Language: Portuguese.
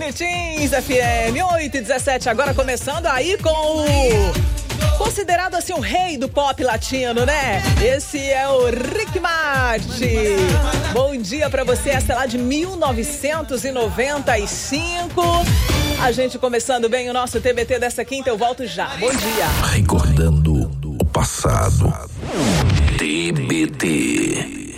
Teens FM 8h17, agora começando aí com o considerado assim o rei do pop latino, né? Esse é o Rick Martin. Bom dia pra você, essa é lá de 1995. A gente começando bem o nosso TBT dessa quinta, eu volto já. Bom dia. Recordando o passado. TBT.